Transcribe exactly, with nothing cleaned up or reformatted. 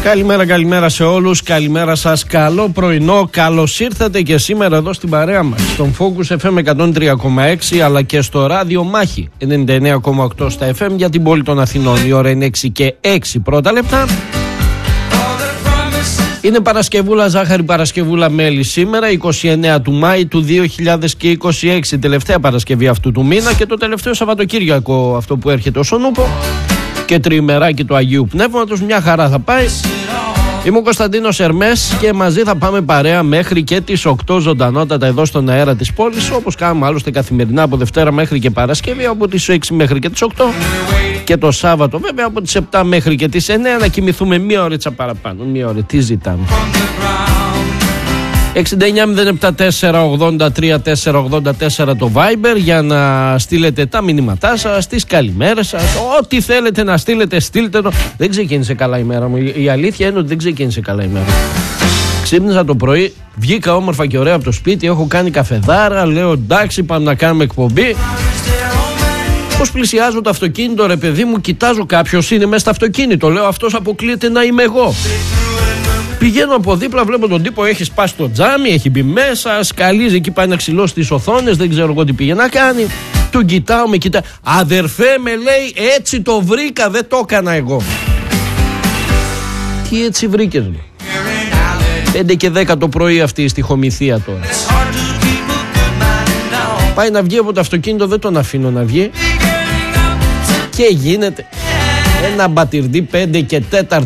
Καλημέρα, καλημέρα σε όλους, καλημέρα σας, καλό πρωινό, καλώς ήρθατε και σήμερα εδώ στην παρέα μας, στον Focus εφ εμ εκατόν τρία κόμμα έξι αλλά και στο ράδιο Μάχη ενενήντα εννέα κόμμα οκτώ στα εφ εμ για την πόλη των Αθηνών. Η ώρα είναι έξι και έξι πρώτα λεπτά. Είναι Παρασκευούλα, ζάχαρη Παρασκευούλα μέλι σήμερα, είκοσι εννέα του Μάη του δύο χιλιάδες είκοσι έξι, τελευταία Παρασκευή αυτού του μήνα και το τελευταίο Σαββατοκύριακο αυτό που έρχεται ως ονούπο και τριημεράκι του Αγίου Πνεύματος, μια χαρά θα πάει. Είμαι ο Κωνσταντίνος Ερμές και μαζί θα πάμε παρέα μέχρι και τις οκτώ ζωντανότατα εδώ στον αέρα της πόλης, όπως κάνουμε άλλωστε καθημερινά από Δευτέρα μέχρι και Παρασκευή, από τις έξι μέχρι και τις οκτώ και το Σάββατο βέβαια από τις επτά μέχρι και τις εννέα, να κοιμηθούμε μία ωρίτσα παραπάνω. Μία ώρα, τι ζητάμε. έξι εννιά μηδέν επτά τέσσερα ογδόντα τρία τέσσερα ογδόντα τέσσερα το Viber για να στείλετε τα μηνύματά σας, τις καλημέρες σας, ό,τι θέλετε να στείλετε, στείλτε το. Δεν ξεκίνησε καλά η μέρα μου. Η αλήθεια είναι ότι δεν ξεκίνησε καλά η μέρα μου. Ξύπνησα το πρωί, βγήκα όμορφα και ωραία από το σπίτι, έχω κάνει καφεδάρα, λέω εντάξει πάμε να κάνουμε εκπομπή. Πώς πλησιάζω το αυτοκίνητο, ρε παιδί μου, κοιτάζω κάποιος είναι μέσα στο αυτοκίνητο, λέω αυτός αποκλείεται να είμαι εγώ. Πηγαίνω από δίπλα, βλέπω τον τύπο, έχει σπάσει το τζάμι, έχει μπει μέσα, σκαλίζει εκεί, πάει να ξυλώσει τις οθόνες, δεν ξέρω εγώ τι πήγε να κάνει. Τον κοιτάω, με κοιτά. Αδερφέ, με λέει, έτσι το βρήκα, δεν το έκανα εγώ. Τι έτσι βρήκες, λέει. πέντε και δέκα το πρωί αυτή η στιχομυθία τώρα. Πάει να βγει από το αυτοκίνητο, δεν τον αφήνω να βγει. Και γίνεται ένα μπατιρντί πέντε και τέσσερα